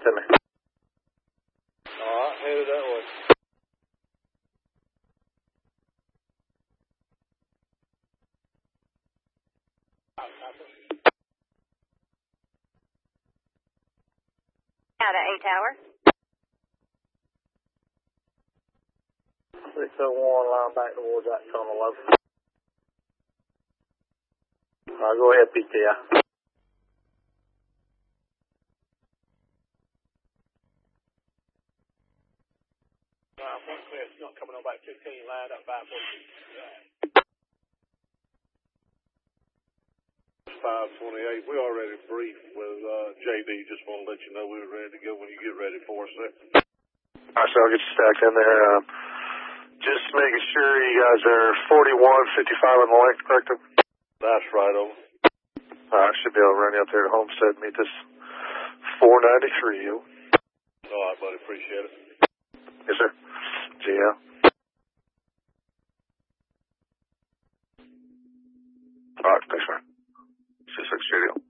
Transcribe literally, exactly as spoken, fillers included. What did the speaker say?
to me. All right, headed that way. Out of A Tower. six oh one, line back towards that tunnel over. All right, go ahead, P T I. Uh, front cliff's not coming on back fifteen, line up five forty. five twenty-eight, we already briefed with uh, J D. Just want to let you know we were ready to go when you get ready for us there. All right, so I'll get you stacked in there. Uh, just making sure you guys are forty-one fifty-five on the length, correct? That's right, over. All right, I should be able to run you up there to Homestead and meet this four ninety-three, you. All right, buddy, appreciate it. Yes, sir. G L. All right, thanks, man. six six studio.